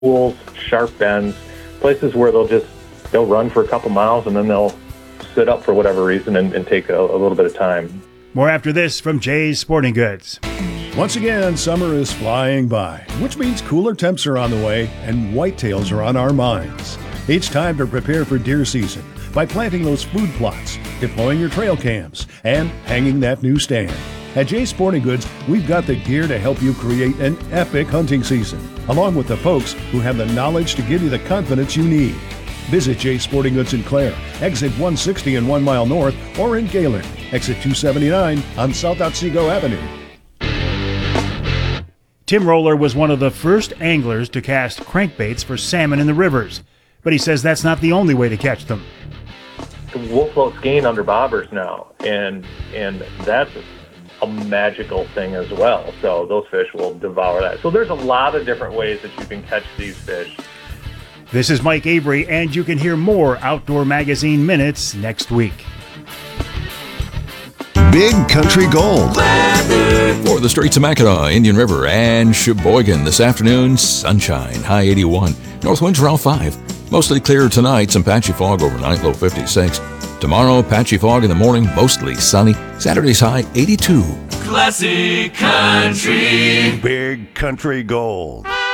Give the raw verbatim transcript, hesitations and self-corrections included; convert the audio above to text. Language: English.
pools, sharp bends, places where they'll just they'll run for a couple miles and then they'll sit up for whatever reason and, and take a, a little bit of time. More after this from Jay's Sporting Goods. Once again, summer is flying by, which means cooler temps are on the way and whitetails are on our minds. It's time to prepare for deer season by planting those food plots, deploying your trail cams, and hanging that new stand. At Jay's Sporting Goods, we've got the gear to help you create an epic hunting season, along with the folks who have the knowledge to give you the confidence you need. Visit Jay's Sporting Goods in Clare, exit one sixty and one mile north, or in Gaylord, exit two seventy-nine on South Otsego Avenue. Tim Roller was one of the first anglers to cast crankbaits for salmon in the rivers, but he says that's not the only way to catch them. We'll float skein under bobbers now, and and that's a magical thing as well. So those fish will devour that. So there's a lot of different ways that you can catch these fish. This is Mike Avery, and you can hear more Outdoor Magazine Minutes next week. Big Country Gold. For the Straits of Mackinac, Indian River, and Sheboygan this afternoon, sunshine, high eighty-one. North winds around five. Mostly clear tonight, some patchy fog overnight, low fifty-six. Tomorrow, patchy fog in the morning, mostly sunny. Saturday's high eighty-two. Classic Country. Big Country Gold.